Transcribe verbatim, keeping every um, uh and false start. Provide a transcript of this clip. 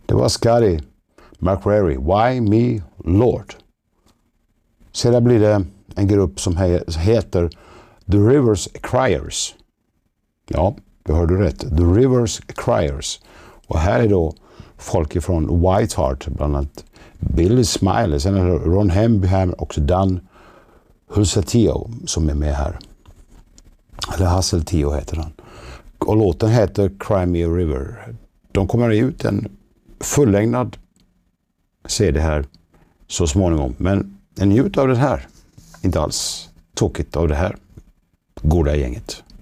Det var Scotty McCreery, Why Me Lord. Sedan blir det en grupp som heter The Rivers Criers. Ja, du hörde rätt. The Rivers Criers. Och här är då folk från Whiteheart, bland annat Billy Smiley, sen är det Ron Hemby och Dan Hulsetio som är med här. Eller Hasseltio heter han. Och låten heter Cry Me a River. De kommer ut en fullängdad C D här så småningom. Men en njut av det här. Inte alls tokigt av det här goda gänget.